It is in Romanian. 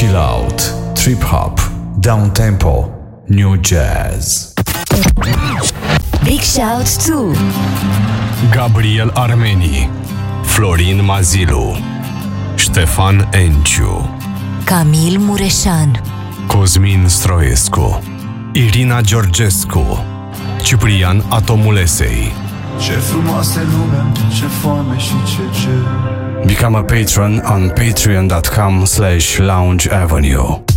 chill out, trip hop, down tempo, new jazz. Big shout to Gabriel Armeni, Florin Mazilu, Ștefan Enciu, Camil Mureșan, Cosmin Stroescu, Irina Georgescu, Ciprian Atomulesei. Ce frumoasă lume, ce foame și ce cer. Become a patron on patreon.com/Lounge Avenue.